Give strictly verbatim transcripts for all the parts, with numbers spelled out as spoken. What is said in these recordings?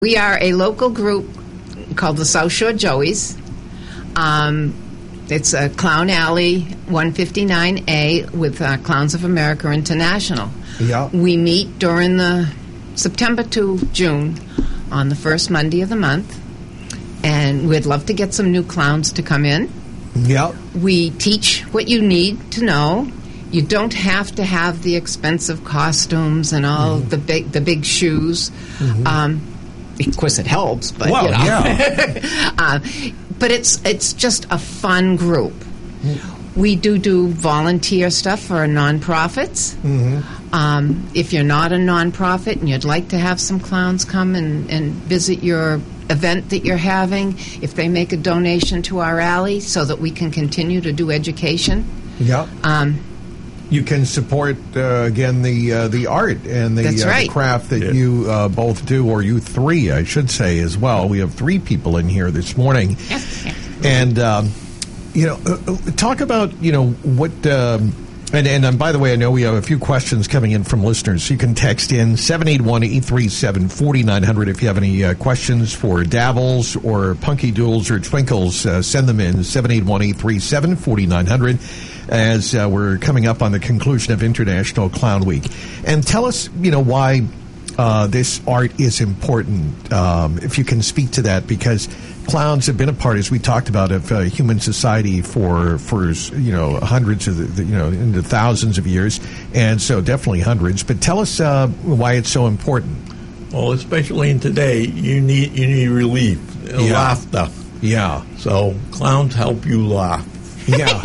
We are a local group called the South Shore Joeys. Um, it's a Clown Alley one fifty-nine A with uh, Clowns of America International. Yeah. We meet during the September to June on the first Monday of the month, and we'd love to get some new clowns to come in. Yeah. We teach what you need to know. You don't have to have the expensive costumes and all mm-hmm. the big the big shoes. Mm-hmm. Um, of course, it helps, but well, you know. yeah. uh, but it's it's just a fun group. Mm-hmm. We do do volunteer stuff for nonprofits. Mm-hmm. Um, if you're not a nonprofit and you'd like to have some clowns come and, and visit your event that you're having, if they make a donation to our alley so that we can continue to do education. Yeah. Um, you can support, uh, again, the uh, the art and the, That's uh, right. the craft that Yeah. you uh, both do, or you three, I should say, as well. We have three people in here this morning. yes, yes. And, um, you know, uh, talk about, you know, what... Um, And, and um, by the way, I know we have a few questions coming in from listeners. You can text in seven eight one, eight three seven, four nine zero zero if you have any uh, questions for Dabbles or Punky Duels or Twinkles. Uh, send them in, seven eight one, eight three seven, four nine zero zero, as uh, we're coming up on the conclusion of International Clown Week. And tell us, you know, why uh, this art is important, um, if you can speak to that, because clowns have been a part, as we talked about, of uh, human society for, for you know, hundreds of, the, the, you know, into thousands of years, and so definitely hundreds. But tell us uh, why it's so important. Well, especially in today, you need you need relief, Yeah. laughter. Yeah. So clowns help you laugh. Yeah.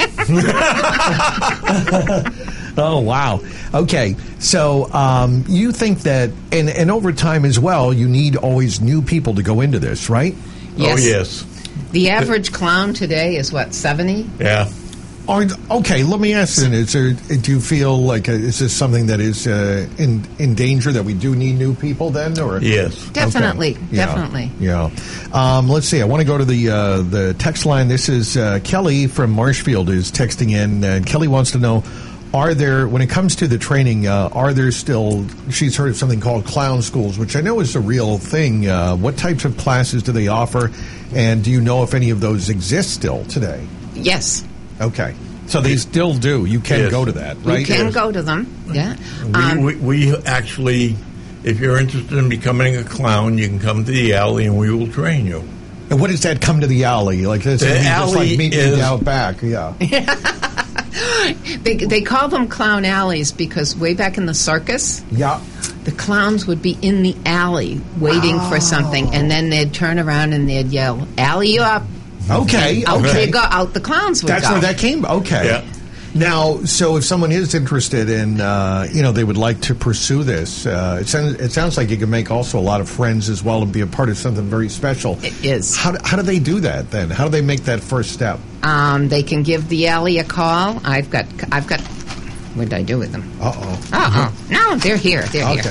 Oh, wow. Okay. So um, you think that, and, and over time as well, you need always new people to go into this, right? Yes. Oh, yes. The average clown today is, what, seventy? Yeah. Are, okay, let me ask you, is there, do you feel like, uh, is this something that is uh, in in danger, that we do need new people then? Or Yes. Definitely, Okay. Yeah. definitely. Yeah. Um, let's see, I want to go to the uh, the text line. This is uh, Kelly from Marshfield is texting in, and Kelly wants to know, are there, when it comes to the training, uh, are there still, she's heard of something called clown schools, which I know is a real thing. Uh, what types of classes do they offer, and do you know if any of those exist still today? Yes. Okay. So they still do. You can Yes. go to that, right? You can Yes. go to them, yeah. We, Um, we, we actually, if you're interested in becoming a clown, you can come to the alley and we will train you. And what does that come to the alley? Like, this The would be just alley like meet is- me out back. Yeah. They, they call them clown alleys because way back in the circus, Yeah. the clowns would be in the alley waiting for something, and then they'd turn around and they'd yell, "Alley up!" Okay. Out okay. they go. Out the clowns would That's go. where that came. Okay. Yeah. Now, so if someone is interested in, uh, you know, they would like to pursue this, uh, it, sounds, it sounds like you can make also a lot of friends as well and be a part of something very special. It is. How do, how do they do that then? How do they make that first step? Um, they can give the alley a call. I've got. I've got. What did I do with them? Uh oh. Uh oh. No, they're here. They're Okay.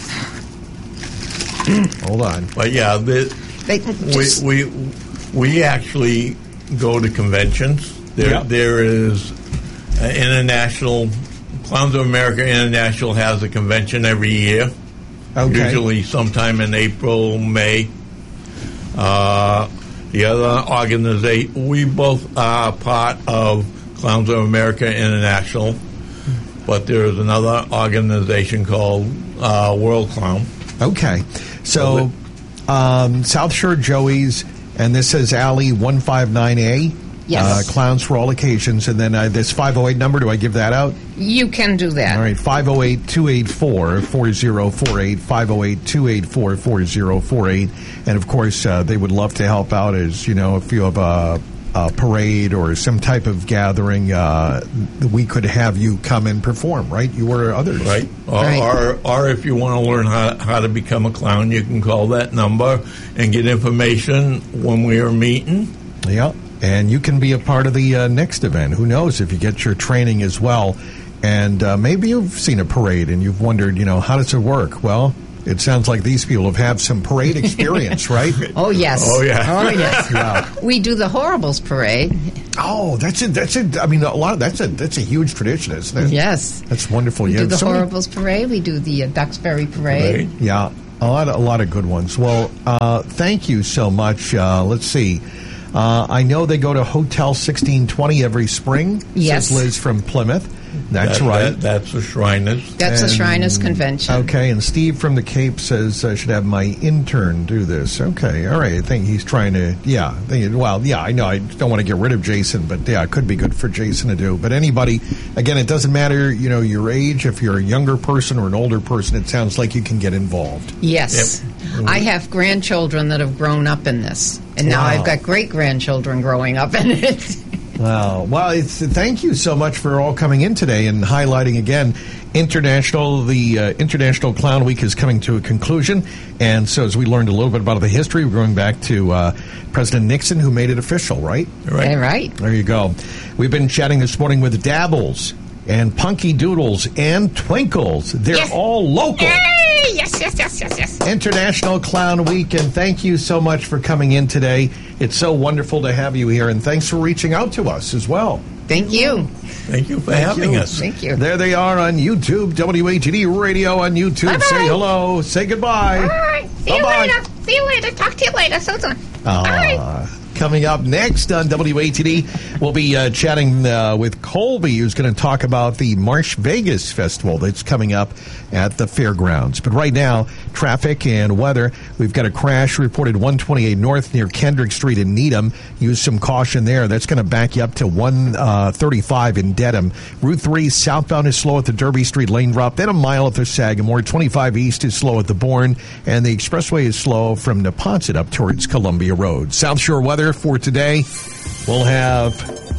Hold on. But yeah, the, here. They can just. we, we we actually go to conventions. There Yeah. there is uh, international Clowns of America International has a convention every year. Okay. Usually sometime in April, May. Uh, the other organization, we both are part of Clowns of America International, but there is another organization called uh, World Clown. Okay. So, um, South Shore Joey's, and this says Alley one fifty-nine A. Yes. Uh, clowns for all occasions. And then uh, this five oh eight number, do I give that out? You can do that. All right, five oh eight, two eight four, four oh four eight, five oh eight, two eight four, four oh four eight. And, of course, uh, they would love to help out as, you know, if you have a, a parade or some type of gathering, uh, we could have you come and perform, right? You or others. Right. Or, Right. or, or if you want to learn how, how to become a clown, you can call that number and get information when we are meeting. Yeah. And you can be a part of the uh, next event. Who knows if you get your training as well. And uh, maybe you've seen a parade and you've wondered, you know, how does it work? Well, it sounds like these people have had some parade experience, right? Oh yes. Oh, yeah. Oh yes. Yeah. We do the Horribles parade. Oh, that's it. That's it. I mean, a lot of that's a that's a huge tradition, isn't it? Yes. That's wonderful. We Yeah. do the so many- Horribles parade. We do the uh, Duxbury parade. Right. Yeah. A lot, of, a lot of good ones. Well, uh, thank you so much. Uh, let's see. Uh, I know they go to Hotel sixteen twenty every spring. Yes. Says Liz from Plymouth. That's That- right. that- that's the Shriners. That's And- a Shriners Convention. Okay, and Steve from the Cape says I should have my intern do this. Okay, all right. I think he's trying to, yeah. I think, well, yeah, I know. I don't want to get rid of Jason, but yeah, it could be good for Jason to do. But anybody, again, it doesn't matter, you know, your age. If you're a younger person or an older person, it sounds like you can get involved. Yes. I have grandchildren that have grown up in this. And now Wow. I've got great-grandchildren growing up in it. Wow. Well, it's, thank you so much for all coming in today and highlighting again international. The uh, International Clown Week is coming to a conclusion, and so as we learned a little bit about the history, we're going back to uh, President Nixon, who made it official. Right. Right. All right. There you go. We've been chatting this morning with Dabbles and Punky Doodles and Twinkles. They're Yes. all local. Hey, yes, yes, yes, yes, yes. International Clown Week, and thank you so much for coming in today. It's so wonderful to have you here, and thanks for reaching out to us as well. Thank you. Thank you for having you. us. Thank you. There they are on YouTube, W A T D Radio on YouTube. Bye-bye. Say hello. Say goodbye. All right. See you Bye-bye. later. See you later. Talk to you later. So soon. All right. Uh, coming up next on W A T D, we'll be uh, chatting uh, with Colby, who's going to talk about the Marsh Vegas Festival that's coming up at the fairgrounds. But right now, traffic and weather. We've got a crash reported one twenty-eight North near Kendrick Street in Needham. Use some caution there. That's going to back you up to one thirty-five in Dedham. Route three southbound is slow at the Derby Street lane drop, then a mile at the Sagamore. twenty-five east is slow at the Bourne, and the expressway is slow from Neponset up towards Columbia Road. South Shore weather for today. We'll have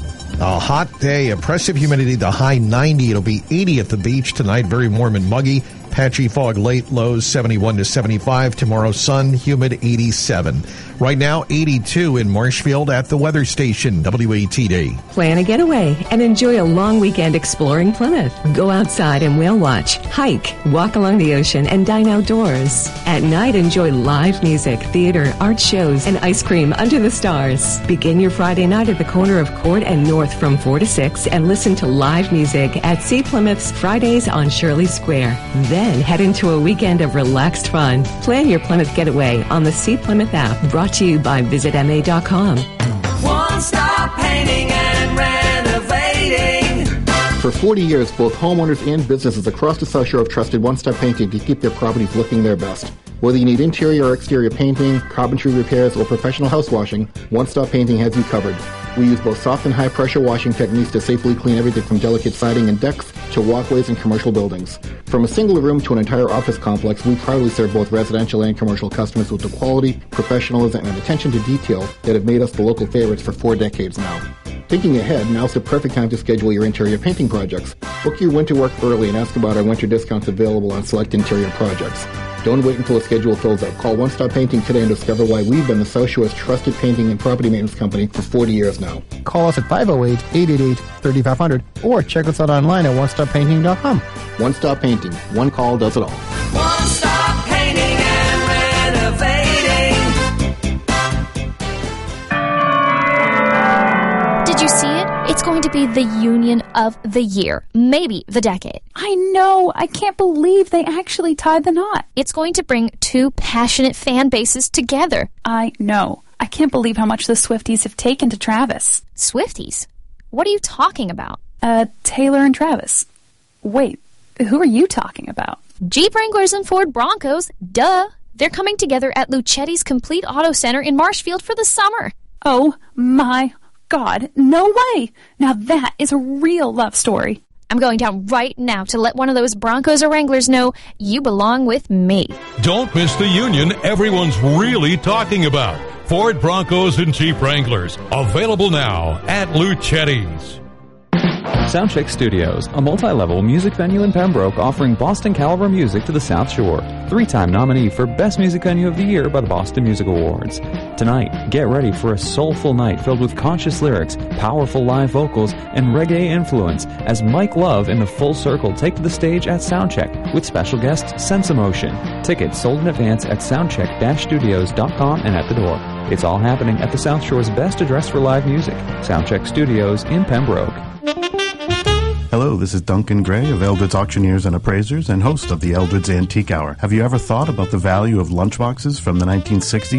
a hot day, oppressive humidity, the high ninety. It'll be eighty at the beach tonight, very warm and muggy. Patchy fog late, lows seventy-one to seventy-five. Tomorrow, sun, humid, eighty-seven. Right now, eighty-two in Marshfield at the weather station, W A T D. Plan a getaway and enjoy a long weekend exploring Plymouth. Go outside and whale watch, hike, walk along the ocean, and dine outdoors. At night, enjoy live music, theater, art shows, and ice cream under the stars. Begin your Friday night at the corner of Court and North from four to six and listen to live music at Sea Plymouth's Fridays on Shirley Square. Then head into a weekend of relaxed fun. Plan your Plymouth getaway on the Sea Plymouth app, brought to you by visit M A dot com. One Stop Painting and Renovating. For forty years, both homeowners and businesses across the South Shore have trusted One Stop Painting to keep their properties looking their best. Whether you need interior or exterior painting, carpentry repairs, or professional house washing, One Stop Painting has you covered. We use both soft and high-pressure washing techniques to safely clean everything from delicate siding and decks to walkways and commercial buildings. From a single room to an entire office complex, we proudly serve both residential and commercial customers with the quality, professionalism, and attention to detail that have made us the local favorites for four decades now. Thinking ahead, now's the perfect time to schedule your interior painting projects. Book your winter work early and ask about our winter discounts available on select interior projects. Don't wait until a schedule fills up. Call One Stop Painting today and discover why we've been the South Shore's trusted painting and property maintenance company for forty years now. Call us at five oh eight, eight eight eight, three five zero zero or check us out online at one stop painting dot com. One Stop Painting. One call does it all. One Stop Painting and Renovating. Did you see it? It's going to be the Union of the Year, maybe the decade. I know. I can't believe they actually tied the knot. It's going to bring two passionate fan bases together. I know. I can't believe how much the Swifties have taken to Travis. Swifties? What are you talking about? Uh, Taylor and Travis. Wait, who are you talking about? Jeep Wranglers and Ford Broncos, duh. They're coming together at Luchetti's Complete Auto Center in Marshfield for the summer. Oh my God, no way! Now that is a real love story. I'm going down right now to let one of those Broncos or Wranglers know you belong with me. Don't miss the union everyone's really talking about. Ford Broncos and Jeep Wranglers. Available now at Luchetti's. Soundcheck Studios, a multi-level music venue in Pembroke offering Boston caliber music to the South Shore. Three-time nominee for Best Music Venue of the Year by the Boston Music Awards. Tonight, get ready for a soulful night filled with conscious lyrics, powerful live vocals, and reggae influence as Mike Love and the Full Circle take to the stage at Soundcheck with special guest Sense Emotion. Tickets sold in advance at soundcheck dash studios dot com and at the door. It's all happening at the South Shore's best address for live music, Soundcheck Studios in Pembroke. Hello, this is Duncan Gray of Eldred's Auctioneers and Appraisers and host of the Eldred's Antique Hour. Have you ever thought about the value of lunchboxes from the nineteen sixties?